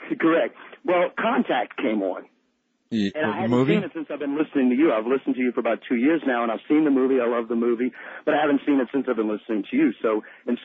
Correct. Well, Contact came on. And I haven't seen it since I've been listening to you. I've listened to you for about 2 years now, and I've seen the movie. I love the movie, but I haven't seen it since I've been listening to you. So